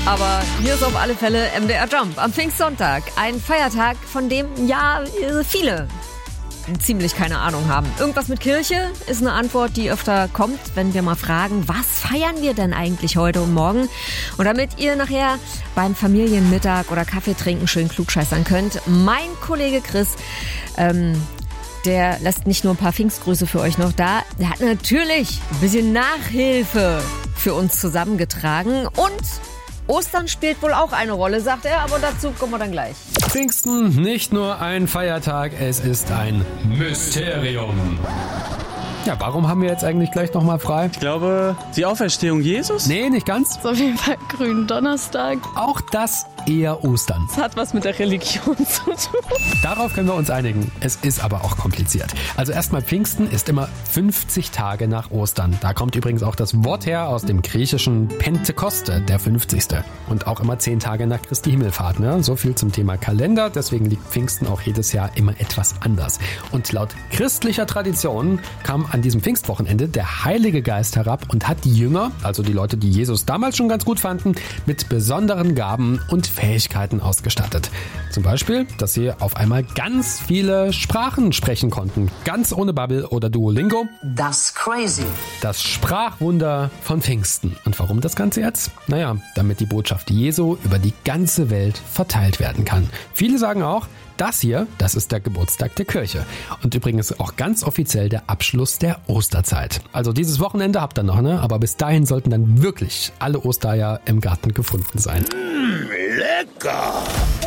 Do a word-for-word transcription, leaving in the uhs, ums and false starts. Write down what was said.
Aber hier ist auf alle Fälle M D R Jump am Pfingstsonntag. Ein Feiertag, von dem ja viele ziemlich keine Ahnung haben. Irgendwas mit Kirche ist eine Antwort, die öfter kommt, wenn wir mal fragen, was feiern wir denn eigentlich heute und morgen? Und damit ihr nachher beim Familienmittag oder Kaffee trinken schön klugscheißern könnt, mein Kollege Chris, ähm, der lässt nicht nur ein paar Pfingstgrüße für euch noch da, der hat natürlich ein bisschen Nachhilfe für uns zusammengetragen und Ostern spielt wohl auch eine Rolle, sagt er, aber dazu kommen wir dann gleich. Pfingsten, nicht nur ein Feiertag, es ist ein Mysterium. Ja, warum haben wir jetzt eigentlich gleich nochmal frei? Ich glaube, die Auferstehung Jesus? Nee, nicht ganz. Das ist auf jeden Fall Gründonnerstag. Auch das eher Ostern. Das hat was mit der Religion zu tun. Darauf können wir uns einigen. Es ist aber auch kompliziert. Also erstmal Pfingsten ist immer fünfzig Tage nach Ostern. Da kommt übrigens auch das Wort her aus dem griechischen Pentekoste, der fünfzigste. Und auch immer zehn Tage nach Christi Himmelfahrt. Ne? So viel zum Thema Kalender. Deswegen liegt Pfingsten auch jedes Jahr immer etwas anders. Und laut christlicher Tradition kam an diesem Pfingstwochenende der Heilige Geist herab und hat die Jünger, also die Leute, die Jesus damals schon ganz gut fanden, mit besonderen Gaben und Fähigkeiten ausgestattet. Zum Beispiel, dass sie auf einmal ganz viele Sprachen sprechen konnten. Ganz ohne Babbel oder Duolingo. Das crazy. Das Sprachwunder von Pfingsten. Und warum das Ganze jetzt? Naja, damit die Botschaft Jesu über die ganze Welt verteilt werden kann. Viele sagen auch, das hier, das ist der Geburtstag der Kirche. Und übrigens auch ganz offiziell der Abschluss der Osterzeit. Also dieses Wochenende habt ihr noch, ne? Aber bis dahin sollten dann wirklich alle Ostereier im Garten gefunden sein. Mmh, lecker!